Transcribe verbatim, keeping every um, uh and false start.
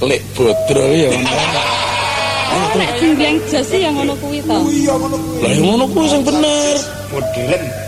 lek bodro ya ngono. Oh, nek jembleng jas ya ngono kuwi to. Lah ngono kuwi sing bener. Modern.